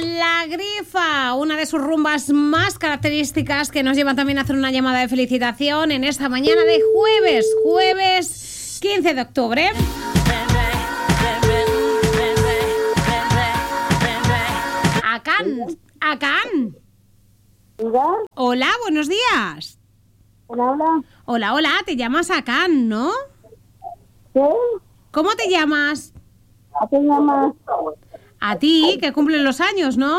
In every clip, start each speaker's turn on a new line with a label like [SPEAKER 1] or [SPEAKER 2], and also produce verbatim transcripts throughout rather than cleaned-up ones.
[SPEAKER 1] La Grifa, una de sus rumbas más características que nos llevan también a hacer una llamada de felicitación en esta mañana de jueves, jueves quince de octubre. Akan, Akan. Hola, buenos días.
[SPEAKER 2] Hola, hola.
[SPEAKER 1] Hola, hola, te llamas Akan, ¿no?
[SPEAKER 2] ¿Qué?
[SPEAKER 1] ¿Cómo te llamas?
[SPEAKER 2] ¿A qué llamas?
[SPEAKER 1] A ti, que cumplen los años, ¿no?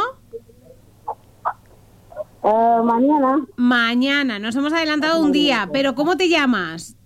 [SPEAKER 2] Eh, mañana.
[SPEAKER 1] Mañana, nos hemos adelantado un día, pero ¿cómo te llamas?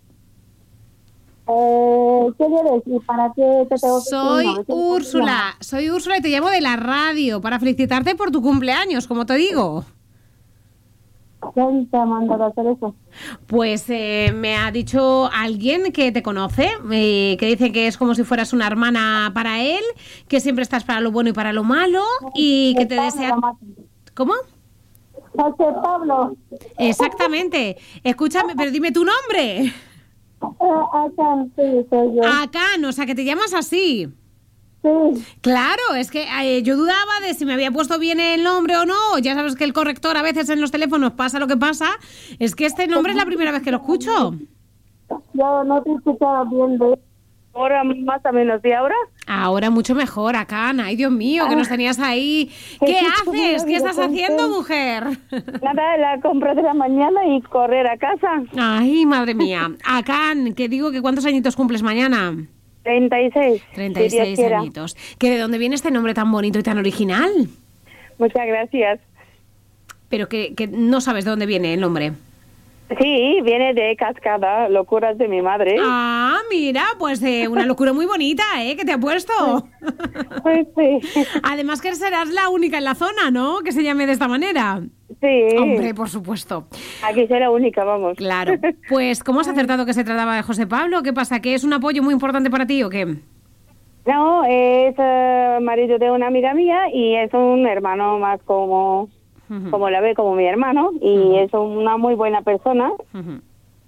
[SPEAKER 2] Eh, ¿Qué eres y para qué te tengo que
[SPEAKER 1] Soy
[SPEAKER 2] decir? No,
[SPEAKER 1] Úrsula, soy Úrsula y te llamo de la radio para felicitarte por tu cumpleaños, como te digo.
[SPEAKER 2] ¿Quién te ha mandado a hacer eso?
[SPEAKER 1] Pues eh, me ha dicho alguien que te conoce, eh, que dice que es como si fueras una hermana para él, que siempre estás para lo bueno y para lo malo y que te desea... ¿Cómo?
[SPEAKER 2] José Pablo.
[SPEAKER 1] Exactamente. Escúchame, pero dime tu nombre.
[SPEAKER 2] Eh, acá, sí, soy yo.
[SPEAKER 1] Akan, o sea que te llamas así.
[SPEAKER 2] Sí.
[SPEAKER 1] Claro, es que eh, yo dudaba de si me había puesto bien el nombre o no. Ya sabes que el corrector a veces en los teléfonos pasa lo que pasa. Es que este nombre es la primera vez que lo escucho.
[SPEAKER 2] Yo no te escuchaba bien de... Ahora más o menos, ¿y ahora?
[SPEAKER 1] Ahora mucho mejor, Akan. Ay, Dios mío, que nos tenías ahí. ¿Qué haces? ¿Qué estás haciendo, mujer?
[SPEAKER 2] Nada, la compra de la mañana y correr a casa.
[SPEAKER 1] Ay, madre mía. Akan, que digo que ¿cuántos añitos cumples mañana?
[SPEAKER 2] treinta y seis.
[SPEAKER 1] treinta y seis añitos. ¿Que de dónde viene este nombre tan bonito y tan original?
[SPEAKER 2] Muchas gracias.
[SPEAKER 1] Pero que, que no sabes de dónde viene el nombre.
[SPEAKER 2] Sí, viene de Cascada, locuras de mi madre.
[SPEAKER 1] Ah, mira, pues eh, una locura muy bonita, ¿eh? Que te ha puesto.
[SPEAKER 2] Pues sí.
[SPEAKER 1] Además que serás la única en la zona, ¿no? Que se llame de esta manera.
[SPEAKER 2] Sí.
[SPEAKER 1] Hombre, por supuesto.
[SPEAKER 2] Aquí será única, vamos.
[SPEAKER 1] Claro. Pues, ¿cómo has acertado que se trataba de José Pablo? ¿Qué pasa? ¿Que es un apoyo muy importante para ti o qué?
[SPEAKER 2] No, es uh, marido de una amiga mía y es un hermano más como... Uh-huh. Como la ve como mi hermano y uh-huh. es una muy buena persona. Uh-huh.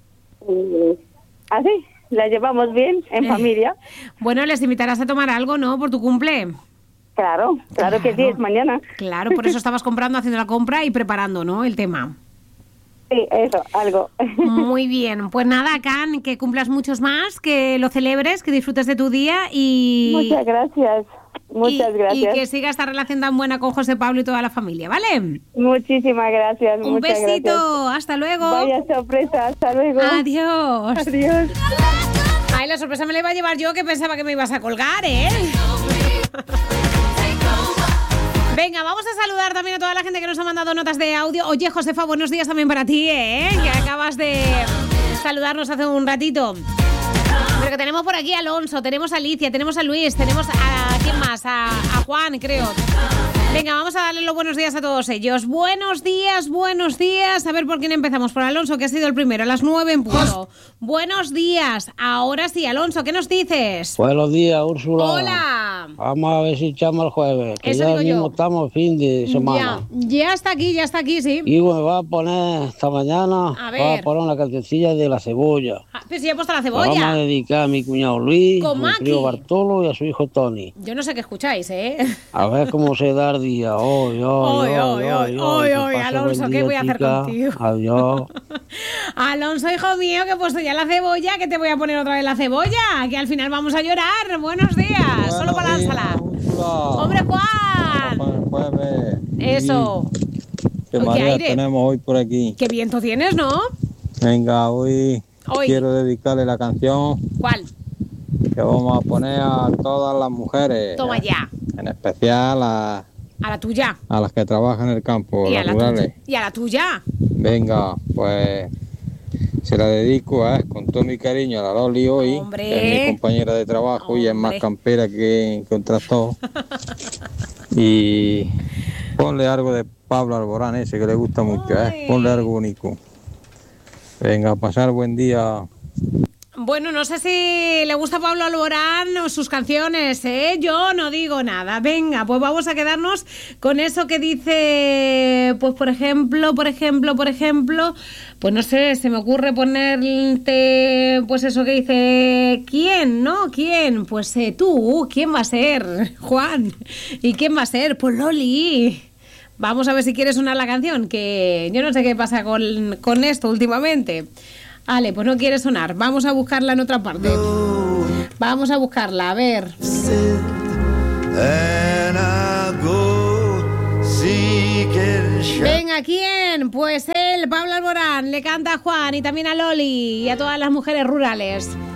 [SPEAKER 2] Y así, la llevamos bien en eh. familia.
[SPEAKER 1] Bueno, les invitarás a tomar algo, ¿no? Por tu cumple.
[SPEAKER 2] Claro, claro, claro que sí, es mañana.
[SPEAKER 1] Claro, por eso estabas comprando, haciendo la compra y preparando, ¿no? El tema.
[SPEAKER 2] Sí, eso, algo.
[SPEAKER 1] Muy bien, pues nada, Akan, que cumplas muchos más, que lo celebres, que disfrutes de tu día y...
[SPEAKER 2] Muchas gracias. Muchas
[SPEAKER 1] y,
[SPEAKER 2] gracias.
[SPEAKER 1] Y que siga esta relación tan buena con José Pablo y toda la familia, ¿vale?
[SPEAKER 2] Muchísimas gracias.
[SPEAKER 1] Un
[SPEAKER 2] muchas
[SPEAKER 1] besito,
[SPEAKER 2] gracias.
[SPEAKER 1] Hasta luego.
[SPEAKER 2] Vaya sorpresa, hasta luego.
[SPEAKER 1] Adiós.
[SPEAKER 2] Adiós.
[SPEAKER 1] Ay, la sorpresa me la iba a llevar yo, que pensaba que me ibas a colgar, ¿eh? Venga, vamos a saludar también a toda la gente que nos ha mandado notas de audio. Oye, Josefa, buenos días también para ti, ¿eh? Que acabas de saludarnos hace un ratito. Pero que tenemos por aquí a Alonso, tenemos a Alicia, tenemos a Luis, tenemos a... ¿quién más? A, a Juan, creo. Venga, vamos a darle los buenos días a todos ellos. Buenos días, buenos días. A ver por quién empezamos. Por Alonso, que ha sido el primero, a las nueve en punto. Buenos días. Ahora sí, Alonso, ¿qué nos dices?
[SPEAKER 3] Buenos días, Úrsula.
[SPEAKER 1] Hola.
[SPEAKER 3] Vamos a ver si echamos el jueves, que
[SPEAKER 1] Eso
[SPEAKER 3] ya
[SPEAKER 1] digo
[SPEAKER 3] mismo
[SPEAKER 1] yo.
[SPEAKER 3] estamos fin de semana.
[SPEAKER 1] Ya, ya está aquí, ya está aquí, sí.
[SPEAKER 3] Y me va a poner esta mañana,
[SPEAKER 1] A
[SPEAKER 3] va
[SPEAKER 1] ver.
[SPEAKER 3] a poner una cancioncilla de la cebolla.
[SPEAKER 1] Ah, pero si ya he puesto la
[SPEAKER 3] La vamos a
[SPEAKER 1] cebolla.
[SPEAKER 3] dedicar a mi cuñado Luis,
[SPEAKER 1] Con
[SPEAKER 3] a mi
[SPEAKER 1] Maki.
[SPEAKER 3] tío Bartolo y a su hijo Tony.
[SPEAKER 1] Yo no sé qué escucháis, ¿eh?
[SPEAKER 3] A ver cómo se da el día. Hoy, hoy,
[SPEAKER 1] Hoy, hoy, hoy, hoy, hoy,
[SPEAKER 3] que pase
[SPEAKER 1] Alonso,
[SPEAKER 3] buen
[SPEAKER 1] ¿qué
[SPEAKER 3] día,
[SPEAKER 1] voy a hacer
[SPEAKER 3] chica.
[SPEAKER 1] contigo?
[SPEAKER 3] Adiós.
[SPEAKER 1] Alonso, hijo mío, que he puesto ya la cebolla, que te voy a poner otra vez la cebolla, que al final vamos a llorar. Buenos días,
[SPEAKER 4] Buenos
[SPEAKER 1] solo para
[SPEAKER 4] días,
[SPEAKER 1] dársela.
[SPEAKER 4] Úrsula.
[SPEAKER 1] ¡Hombre, Juan!
[SPEAKER 4] Para el jueves.
[SPEAKER 1] Eso.
[SPEAKER 4] ¿Qué
[SPEAKER 1] Oye,
[SPEAKER 4] marea
[SPEAKER 1] aire.
[SPEAKER 4] tenemos hoy por aquí?
[SPEAKER 1] Qué viento tienes, ¿no?
[SPEAKER 4] Venga, hoy,
[SPEAKER 1] Hoy.
[SPEAKER 4] quiero dedicarle la canción
[SPEAKER 1] ¿Cuál?
[SPEAKER 4] que vamos a poner a todas las mujeres.
[SPEAKER 1] Toma ya.
[SPEAKER 4] En especial a,
[SPEAKER 1] A la tuya.
[SPEAKER 4] a las que trabajan en el campo,
[SPEAKER 1] Y a
[SPEAKER 4] las
[SPEAKER 1] la
[SPEAKER 4] rurales.
[SPEAKER 1] tuya. Y a la tuya.
[SPEAKER 4] Venga, pues se la dedico a, con todo mi cariño a la Loli hoy,
[SPEAKER 1] Hombre.
[SPEAKER 4] que es mi compañera de trabajo y es más
[SPEAKER 1] Hombre.
[SPEAKER 4] campera que, que un tractor. Y ponle algo de Pablo Alborán ese que le gusta mucho, ¿eh?
[SPEAKER 1] Ay.
[SPEAKER 4] Ponle algo bonito. Venga, a pasar buen día.
[SPEAKER 1] Bueno, no sé si le gusta a Pablo Alborán o sus canciones, ¿eh? Yo no digo nada. Venga, pues vamos a quedarnos con eso que dice, pues por ejemplo, por ejemplo, por ejemplo, pues no sé, se me ocurre ponerte, pues eso que dice, ¿quién, no? ¿Quién? Pues eh, tú, ¿quién va a ser? Juan. ¿Y quién va a ser? Pues Loli. Vamos a ver si quieres sonar la canción, que yo no sé qué pasa con, con esto últimamente. Vale, pues no quiere sonar. Vamos a buscarla en otra parte. Vamos a buscarla, a ver. Venga, ¿quién? Pues él, Pablo Alborán, le canta a Juan y también a Loli y a todas las mujeres rurales.